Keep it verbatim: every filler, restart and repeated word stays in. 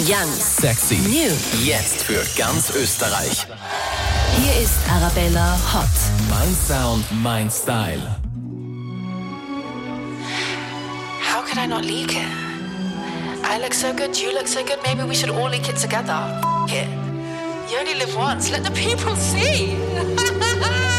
Young, Sexy, New. jetzt für ganz Österreich. Hier ist Arabella Hot. Mein Sound, mein Style. How could I not leak it? I look so good, you look so good, maybe we should all leak it together. F- it. You only live once, let the people see.